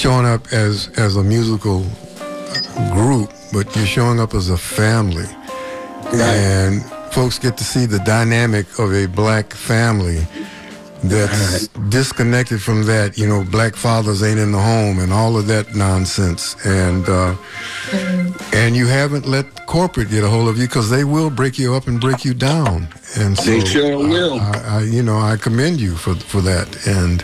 showing up as a musical group, but you're showing up as a family. Right. And folks get to see the dynamic of a black family that's disconnected from that, black fathers ain't in the home and all of that nonsense. And you haven't let corporate get a hold of you, because they will break you up and break you down. And so they sure will. I commend you for that. And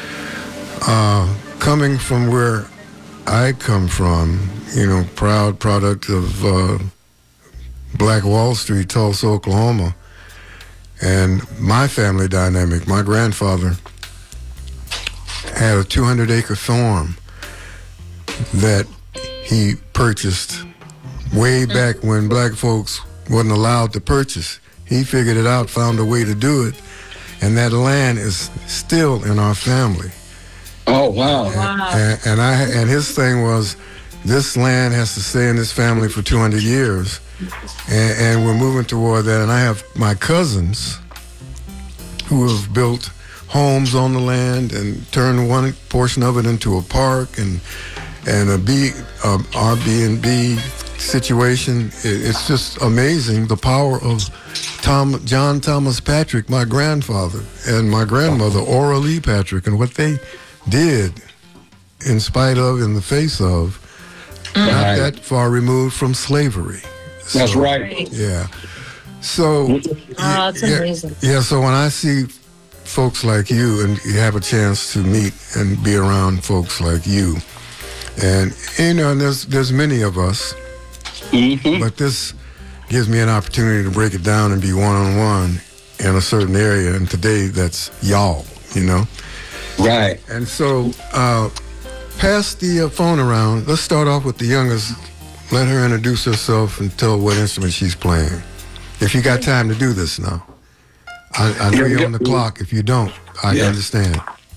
coming from where I come from, proud product of Black Wall Street, Tulsa, Oklahoma. And my family dynamic, my grandfather had a 200-acre farm that he purchased way back when black folks wasn't allowed to purchase. He figured it out, found a way to do it, and that land is still in our family. Oh, wow. And his thing was, this land has to stay in this family for 200 years. And we're moving toward that. And I have my cousins who have built homes on the land and turned one portion of it into a park and a Airbnb situation. It's just amazing, the power of John Thomas Patrick, my grandfather, and my grandmother, Ora Lee Patrick, and what they did in spite of, in the face of, not that far removed from slavery. That's right. Yeah. So, that's amazing. Yeah, so when I see folks like you, and you have a chance to meet and be around folks like you, and and there's many of us, but this gives me an opportunity to break it down and be one-on-one in a certain area, and today that's y'all, Right. And so, pass the phone around. Let's start off with the youngest. Let her introduce herself and tell what instrument she's playing. If you got time to do this now. I know you're on the clock. If you don't, I understand.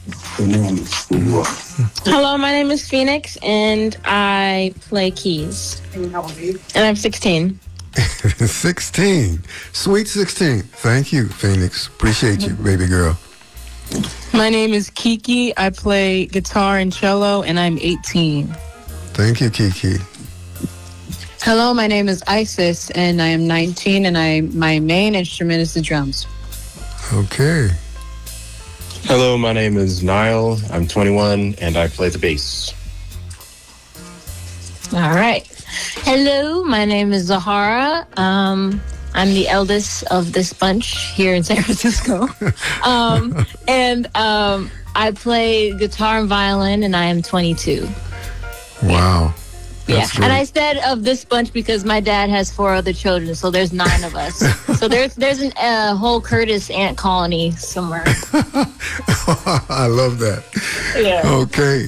Hello, my name is Phoenix, and I play keys. And I'm 16. 16. Sweet 16. Thank you, Phoenix. Appreciate you, baby girl. My name is Kiki. I play guitar and cello, and I'm 18. Thank you, Kiki. Hello, my name is Isis, and I am 19, and my main instrument is the drums. Okay. Hello, my name is Niall. I'm 21, and I play the bass. All right. Hello, my name is Zahara. I'm the eldest of this bunch here in San Francisco. And I play guitar and violin, and I am 22. Wow. Yeah, and I said of this bunch because my dad has 4 other children, so there's 9 of us. So there's a whole Curtis ant colony somewhere. I love that. Yeah. Okay.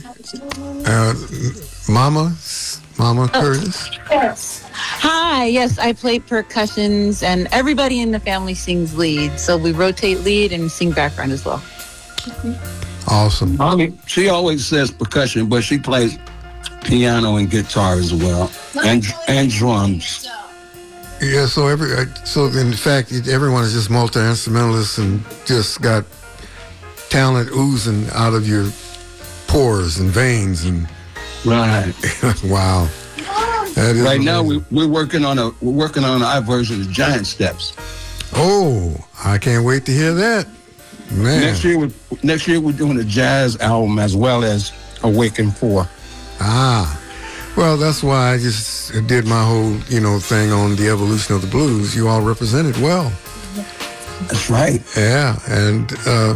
Mama Curtis? Yes. Hi, yes, I play percussions, and everybody in the family sings lead. So we rotate lead and sing background as well. Awesome. She always says percussion, but she plays piano and guitar as well, and drums. Yeah, so in fact, everyone is just multi-instrumentalist and just got talent oozing out of your pores and veins and. Right. Wow. That is right amazing. now we're working on our version of Giant Steps. Oh, I can't wait to hear that. Man. Next year we're doing a jazz album as well as Awaken 4. Well, that's why I just did my whole, thing on the evolution of the blues. You all represented well. That's right. Yeah, and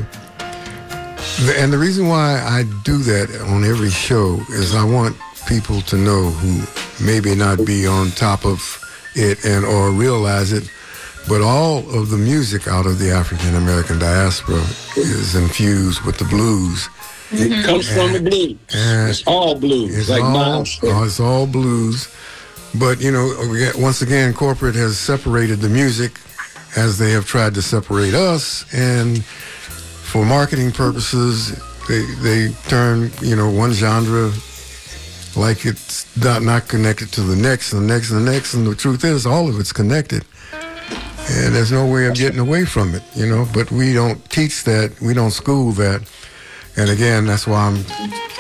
the reason why I do that on every show is I want people to know who maybe not be on top of it or realize it, but all of the music out of the African American diaspora is infused with the blues. It comes from the blues. It's all blues. It's all blues. But, once again, corporate has separated the music as they have tried to separate us. And for marketing purposes, they turn, one genre like it's not connected to the next and the next and the next. And the truth is, all of it's connected. And there's no way of getting away from it, But we don't teach that. We don't school that. And again, that's why I'm